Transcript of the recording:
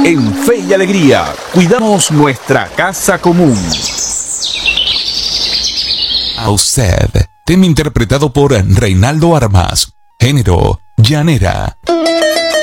En Fe y Alegría, cuidamos nuestra casa común. Usted, tema interpretado por Reinaldo Armas, género llanera.